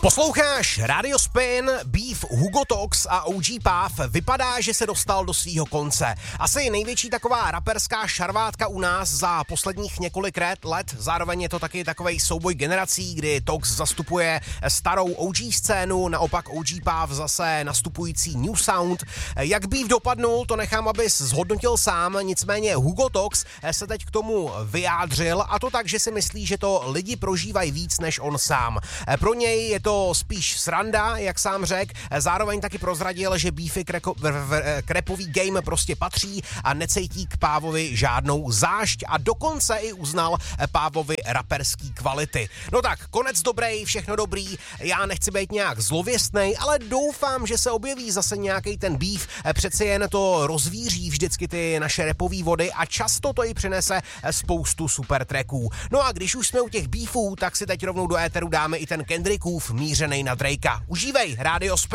Posloucháš Radio Spin, beef Hugo Tox a OG Pav vypadá, že se dostal do svýho konce. Asi největší taková raperská šarvátka u nás za posledních několik let, zároveň je to taky takovej souboj generací, kdy Tox zastupuje starou OG scénu, naopak OG Pav zase nastupující New Sound. Jak beef dopadnul, to nechám, abys zhodnotil sám, nicméně Hugo Tox se teď k tomu vyjádřil a to tak, že si myslí, že to lidi prožívají víc než on sám. Pro něj je to spíš sranda, jak sám řekl, zároveň taky prozradil, že beefy k rapový game prostě patří a necítí k Pávovi žádnou zášť a dokonce i uznal Pávovi raperský kvality. No tak, konec dobrý, všechno dobrý, já nechci být nějak zlověstnej, ale doufám, že se objeví zase nějaký ten beef, přece jen to rozvíří vždycky ty naše rapový vody a často to i přinese spoustu super tracků. No a když už jsme u těch beefů, tak si teď rovnou do éteru dáme i ten Kendrickův mířenej na Drakea. Užívej, Radio Spin.